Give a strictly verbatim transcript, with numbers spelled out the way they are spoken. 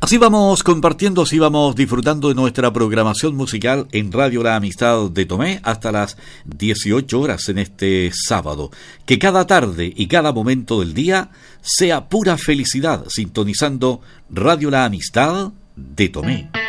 Así vamos compartiendo, así vamos disfrutando de nuestra programación musical en Radio La Amistad de Tomé hasta las dieciocho horas en este sábado. Que cada tarde y cada momento del día sea pura felicidad sintonizando Radio La Amistad de Tomé.